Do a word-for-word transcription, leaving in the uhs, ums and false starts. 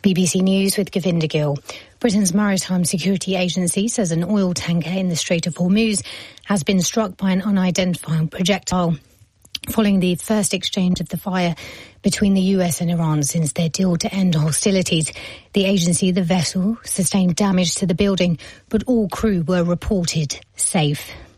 B B C News with Govinda Gill. Britain's Maritime Security Agency says an oil tanker in the Strait of Hormuz has been struck by an unidentified projectile following the first exchange of the fire between the U S and Iran since their deal to end hostilities. The agency, the vessel, sustained damage to the building, but all crew were reported safe.